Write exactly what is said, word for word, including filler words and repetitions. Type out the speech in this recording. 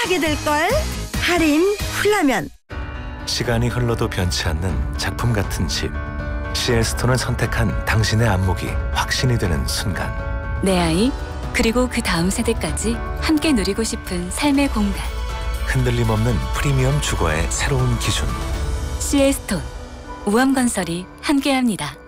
크게 될걸? 할인 훌라면. 시간이 흘러도 변치 않는 작품 같은 집. 씨엘스톤을 선택한 당신의 안목이 확신이 되는 순간. 내 아이, 그리고 그 다음 세대까지 함께 누리고 싶은 삶의 공간. 흔들림 없는 프리미엄 주거의 새로운 기준. 씨엘스톤, 우암건설이 함께합니다.